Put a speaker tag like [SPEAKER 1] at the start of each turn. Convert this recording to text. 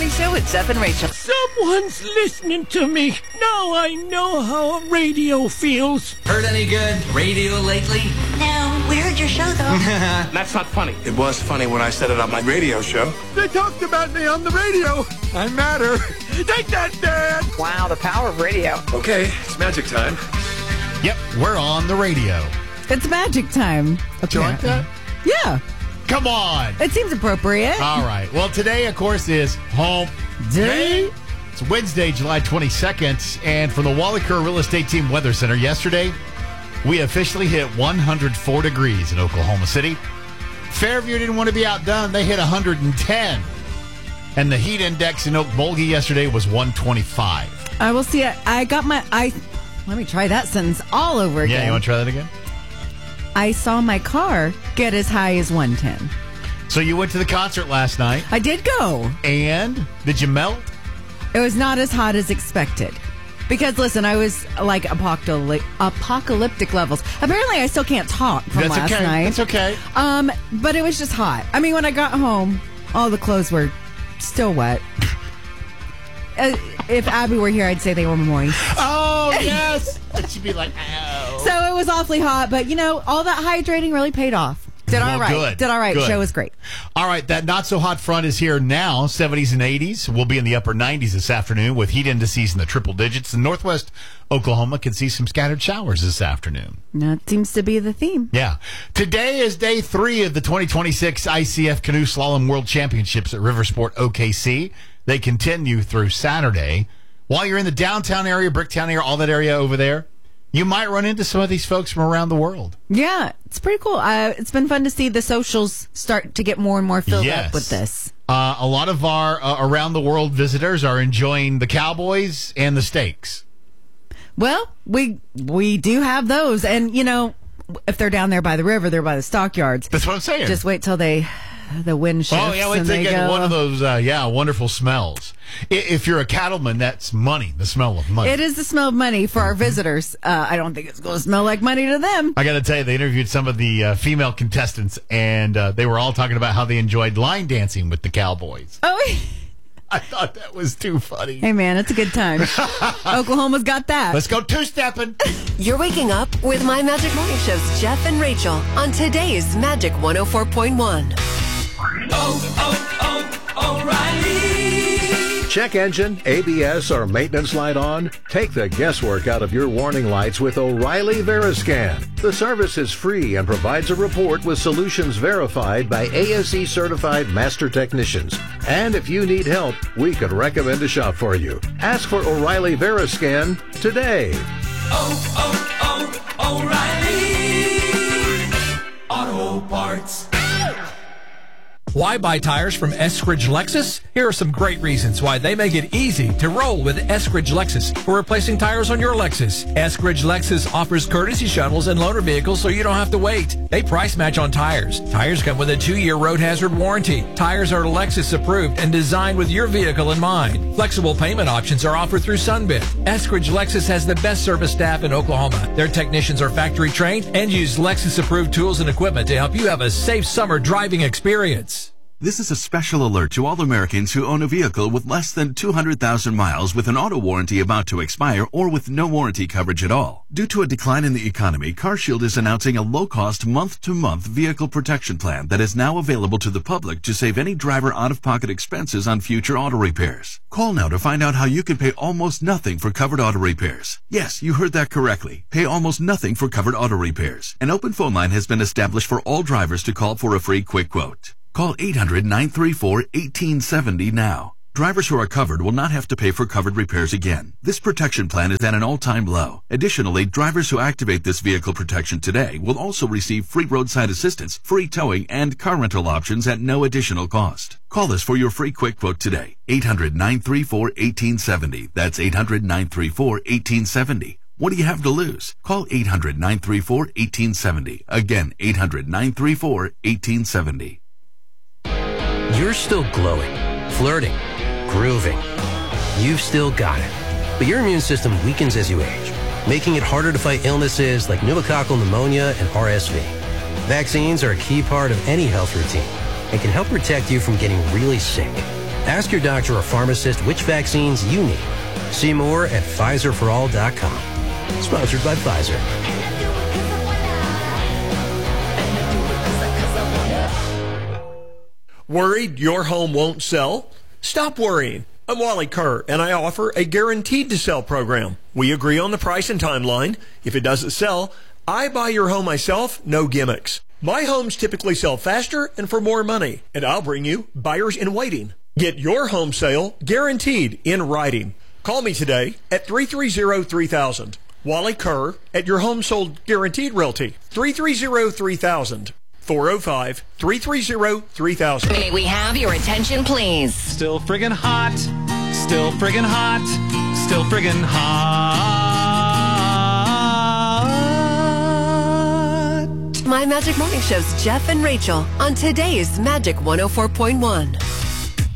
[SPEAKER 1] Morning Show with Jeff and Rachel.
[SPEAKER 2] Someone's listening to me. Now I know how radio feels.
[SPEAKER 3] Heard any good radio lately?
[SPEAKER 4] No, we heard your show, though.
[SPEAKER 2] That's not funny.
[SPEAKER 5] It was funny when I said it on my radio show.
[SPEAKER 2] They talked about me on the radio. I matter. Take that, Dad.
[SPEAKER 1] Wow, the power of radio.
[SPEAKER 5] Okay, it's magic time.
[SPEAKER 6] Yep, we're on the radio.
[SPEAKER 7] It's magic time.
[SPEAKER 6] Do you like that?
[SPEAKER 7] Yeah.
[SPEAKER 6] Come on.
[SPEAKER 7] It seems appropriate.
[SPEAKER 6] All right. Well, today, of course, is Home Day. It's Wednesday, July 22nd. And from the Wallaker Real Estate Team Weather Center, yesterday, we officially hit 104 degrees in Oklahoma City. Fairview didn't want to be outdone. They hit 110. And the heat index in Okmulgee yesterday was 125.
[SPEAKER 7] I will see. I got my... Let me try that sentence all over again.
[SPEAKER 6] Yeah, you want to try that again?
[SPEAKER 7] I saw my car get as high as 110.
[SPEAKER 6] So you went to the concert last night.
[SPEAKER 7] I did go.
[SPEAKER 6] And did you melt?
[SPEAKER 7] It was not as hot as expected. Because, listen, I was like apocalyptic levels. Apparently, I still can't talk from last night.
[SPEAKER 6] That's okay.
[SPEAKER 7] But it was just hot. I mean, when I got home, all the clothes were still wet. If Abby were here, I'd say they were moist.
[SPEAKER 6] Oh, yes. She'd be like, ow.
[SPEAKER 7] So it was awfully hot, but, you know, all that hydrating really paid off. Did all right.
[SPEAKER 6] Good.
[SPEAKER 7] Did all right.
[SPEAKER 6] Good.
[SPEAKER 7] Show was great.
[SPEAKER 6] All right, that not-so-hot front is here now, 70s and 80s. We'll be in the upper 90s this afternoon with heat indices in the triple digits. And northwest Oklahoma can see some scattered showers this afternoon.
[SPEAKER 7] That seems to be the theme.
[SPEAKER 6] Yeah. Today is day 3 of the 2026 ICF Canoe Slalom World Championships at Riversport OKC. They continue through Saturday. While you're in the downtown area, Bricktown area, all that area over there, you might run into some of these folks from around the world.
[SPEAKER 7] Yeah, it's pretty cool. It's been fun to see the socials start to get more and more filled up with this.
[SPEAKER 6] A lot of our around the world visitors are enjoying the Cowboys and the steaks.
[SPEAKER 7] Well, we do have those. And, you know, if they're down there by the river, they're by the stockyards.
[SPEAKER 6] That's what I'm saying.
[SPEAKER 7] Just wait till the wind shifts.
[SPEAKER 6] Oh, yeah, wait till they get one of those, wonderful smells. If you're a cattleman, that's money, the smell of money.
[SPEAKER 7] It is the smell of money for our visitors. I don't think it's going to smell like money to them.
[SPEAKER 6] I got to tell you, they interviewed some of the female contestants, and they were all talking about how they enjoyed line dancing with the Cowboys.
[SPEAKER 7] Oh,
[SPEAKER 6] I thought that was too funny.
[SPEAKER 7] Hey, man, it's a good time. Oklahoma's got that.
[SPEAKER 6] Let's go two-stepping.
[SPEAKER 8] You're waking up with My Magic Morning Show's Jeff and Rachel on today's Magic 104.1.
[SPEAKER 9] O'Reilly. Check engine, ABS, or maintenance light on? Take the guesswork out of your warning lights with O'Reilly Veriscan. The service is free and provides a report with solutions verified by ASE certified master technicians. And if you need help, we could recommend a shop for you. Ask for O'Reilly Veriscan today.
[SPEAKER 10] O'Reilly Auto Parts. Why buy tires from Eskridge Lexus? Here are some great reasons why they make it easy to roll with Eskridge Lexus for replacing tires on your Lexus. Eskridge Lexus offers courtesy shuttles and loaner vehicles so you don't have to wait. They price match on tires. Tires come with a 2-year road hazard warranty. Tires are Lexus approved and designed with your vehicle in mind. Flexible payment options are offered through Sunbit. Eskridge Lexus has the best service staff in Oklahoma. Their technicians are factory trained and use Lexus approved tools and equipment to help you have a safe summer driving experience.
[SPEAKER 11] This is a special alert to all Americans who own a vehicle with less than 200,000 miles with an auto warranty about to expire or with no warranty coverage at all. Due to a decline in the economy, CarShield is announcing a low-cost month-to-month vehicle protection plan that is now available to the public to save any driver out-of-pocket expenses on future auto repairs. Call now to find out how you can pay almost nothing for covered auto repairs. Yes, you heard that correctly. Pay almost nothing for covered auto repairs. An open phone line has been established for all drivers to call for a free quick quote. Call 800-934-1870 now. Drivers who are covered will not have to pay for covered repairs again. This protection plan is at an all-time low. Additionally, drivers who activate this vehicle protection today will also receive free roadside assistance, free towing, and car rental options at no additional cost. Call us for your free quick quote today. 800-934-1870. That's 800-934-1870. What do you have to lose? Call 800-934-1870. Again, 800-934-1870.
[SPEAKER 12] You're still glowing, flirting, grooving. You've still got it. But your immune system weakens as you age, making it harder to fight illnesses like pneumococcal pneumonia and RSV. Vaccines are a key part of any health routine and can help protect you from getting really sick. Ask your doctor or pharmacist which vaccines you need. See more at PfizerForAll.com. Sponsored by Pfizer.
[SPEAKER 2] Worried your home won't sell? Stop worrying. I'm Wally Kerr, and I offer a guaranteed to sell program. We agree on the price and timeline. If it doesn't sell, I buy your home myself, no gimmicks. My homes typically sell faster and for more money, and I'll bring you buyers in waiting. Get your home sale guaranteed in writing. Call me today at 330-3000. Wally Kerr at Your Home Sold Guaranteed Realty. 330-3000. 405-330-3000.
[SPEAKER 1] May we have your attention, please?
[SPEAKER 13] Still friggin' hot. Still friggin' hot. Still friggin' hot.
[SPEAKER 8] My Magic Morning Show's Jeff and Rachel on today's Magic 104.1.